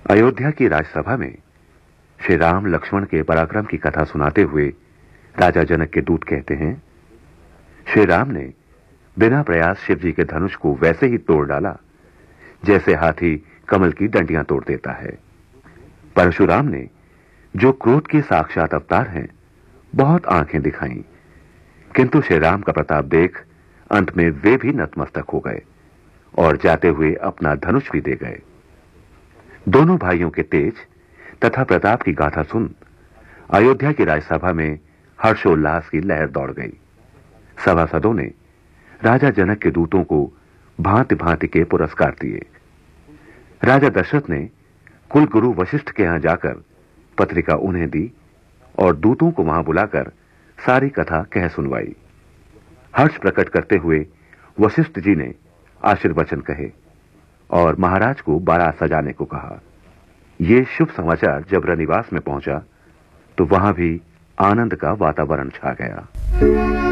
अयोध्या की राजसभा में श्री राम लक्ष्मण के पराक्रम की कथा सुनाते हुए राजा जनक के दूत कहते हैं, श्री राम ने बिना प्रयास शिव जी के धनुष को वैसे ही तोड़ डाला जैसे हाथी कमल की डंडियां तोड़ देता है। परशुराम ने, जो क्रोध के साक्षात अवतार हैं, बहुत आंखें दिखाईं, किंतु श्री राम का प्रताप देख अंत में वे भी नतमस्तक हो गए और जाते हुए अपना धनुष भी दे गए। दोनों भाइयों के तेज तथा प्रताप की गाथा सुन अयोध्या की राजसभा में हर्षोल्लास की लहर दौड़ गई। सभासदों ने राजा जनक के दूतों को भांति भांति के पुरस्कार दिए। राजा दशरथ ने कुल गुरु वशिष्ठ के यहां जाकर पत्रिका उन्हें दी और दूतों को वहां बुलाकर सारी कथा कह सुनवाई। हर्ष प्रकट करते हुए वशिष्ठ जी ने आशीर्वचन कहे और महाराज को बारात सजाने को कहा। यह शुभ समाचार जब रनिवास में पहुंचा तो वहां भी आनंद का वातावरण छा गया।